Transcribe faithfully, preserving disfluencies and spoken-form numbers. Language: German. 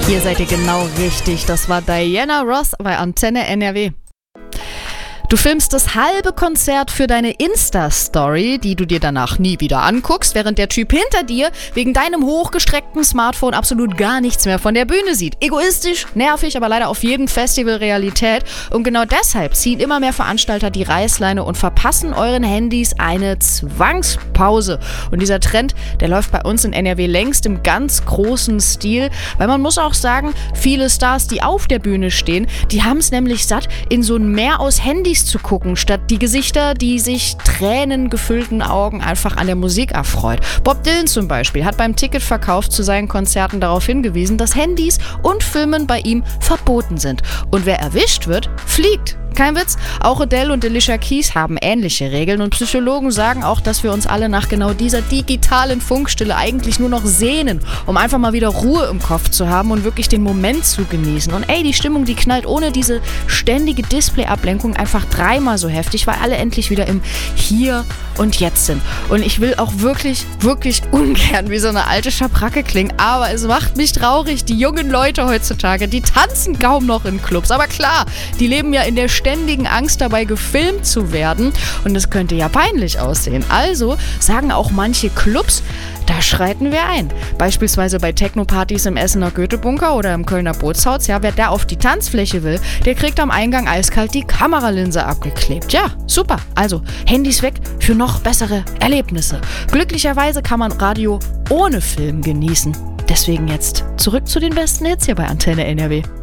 Hier seid ihr genau richtig. Das war Diana Ross bei Antenne N R W. Du filmst das halbe Konzert für deine Insta-Story, die du dir danach nie wieder anguckst, während der Typ hinter dir wegen deinem hochgestreckten Smartphone absolut gar nichts mehr von der Bühne sieht. Egoistisch, nervig, aber leider auf jedem Festival Realität. Und genau deshalb ziehen immer mehr Veranstalter die Reißleine und verpassen euren Handys eine Zwangspause. Und dieser Trend, der läuft bei uns in N R W längst im ganz großen Stil, weil man muss auch sagen, viele Stars, die auf der Bühne stehen, die haben es nämlich satt, in so ein Meer aus Handys zu gucken, statt die Gesichter, die sich tränengefüllten Augen einfach an der Musik erfreut. Bob Dylan zum Beispiel hat beim Ticketverkauf zu seinen Konzerten darauf hingewiesen, dass Handys und Filmen bei ihm verboten sind. Und wer erwischt wird, fliegt. Kein Witz, auch Adele und Alicia Keys haben ähnliche Regeln und Psychologen sagen auch, dass wir uns alle nach genau dieser digitalen Funkstille eigentlich nur noch sehnen, um einfach mal wieder Ruhe im Kopf zu haben und wirklich den Moment zu genießen. Und ey, die Stimmung, die knallt ohne diese ständige Display-Ablenkung einfach dreimal so heftig, weil alle endlich wieder im Hier und Jetzt sind. Und ich will auch wirklich, wirklich ungern wie so eine alte Schabracke klingen, aber es macht mich traurig. Die jungen Leute heutzutage, die tanzen kaum noch in Clubs. Aber klar, die leben ja in der ständigen Angst dabei, gefilmt zu werden. Und es könnte ja peinlich aussehen. Also sagen auch manche Clubs, da schreiten wir ein. Beispielsweise bei Techno-Partys im Essener Goethe-Bunker oder im Kölner Bootshaus. Ja, wer da auf die Tanzfläche will, der kriegt am Eingang eiskalt die Kameralinse abgeklebt. Ja, super. Also Handys weg für noch bessere Erlebnisse. Glücklicherweise kann man Radio ohne Film genießen. Deswegen jetzt zurück zu den besten Hits hier bei Antenne N R W.